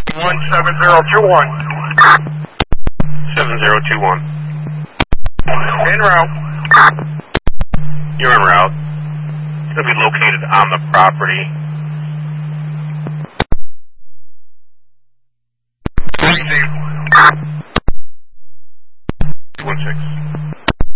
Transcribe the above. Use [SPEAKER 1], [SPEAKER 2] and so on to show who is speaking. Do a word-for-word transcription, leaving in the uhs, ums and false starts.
[SPEAKER 1] one seven zero two one.
[SPEAKER 2] seven zero two one.
[SPEAKER 1] En route.
[SPEAKER 2] You're en route. It's going to be located on the property.
[SPEAKER 1] Thank you.